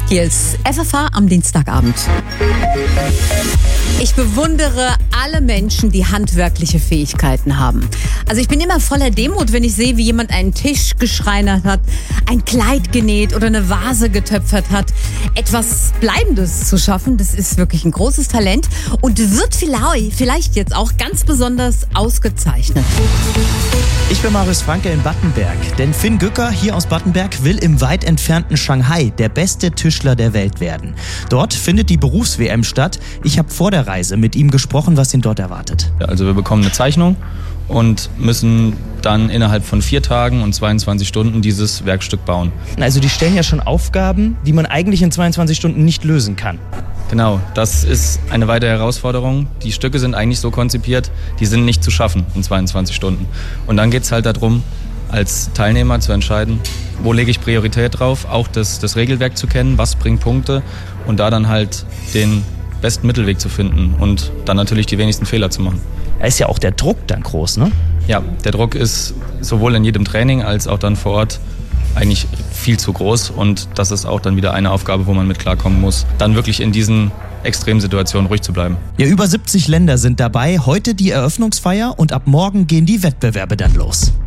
Hier ist FFH am Dienstagabend. Ich bewundere alle Menschen, die handwerkliche Fähigkeiten haben. Also ich bin immer voller Demut, wenn ich sehe, wie jemand einen Tisch geschreinert hat, ein Kleid genäht oder eine Vase getöpfert hat. Etwas Bleibendes zu schaffen, das ist wirklich ein großes Talent und wird vielleicht jetzt auch ganz besonders ausgezeichnet. Ich bin Marius Franke in Battenberg, denn Finn Gücker hier aus Battenberg will im weit entfernten Shanghai der beste Tischler der Welt werden. Dort findet die Berufs-WM statt. Ich habe vor der Reise mit ihm gesprochen, was ihn dort erwartet. Also wir bekommen eine Zeichnung und müssen dann innerhalb von 4 Tagen und 22 Stunden dieses Werkstück bauen. Also die stellen ja schon Aufgaben, die man eigentlich in 22 Stunden nicht lösen kann. Genau, das ist eine weitere Herausforderung. Die Stücke sind eigentlich so konzipiert, die sind nicht zu schaffen in 22 Stunden. Und dann geht es halt darum, als Teilnehmer zu entscheiden, wo lege ich Priorität drauf, auch das Regelwerk zu kennen, was bringt Punkte und da dann halt den besten Mittelweg zu finden und dann natürlich die wenigsten Fehler zu machen. Da ist ja auch der Druck dann groß, ne? Ja, der Druck ist sowohl in jedem Training als auch dann vor Ort eigentlich viel zu groß und das ist auch dann wieder eine Aufgabe, wo man mit klarkommen muss, dann wirklich in diesen Extremsituationen ruhig zu bleiben. Ja, über 70 Länder sind dabei. Heute die Eröffnungsfeier und ab morgen gehen die Wettbewerbe dann los.